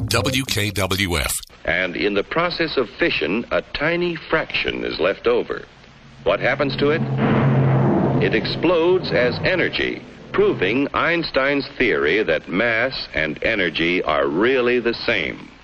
WKWF. And in the process of fission, a tiny fraction is left over. What happens to it? It explodes as energy, proving Einstein's theory that mass and energy are really the same.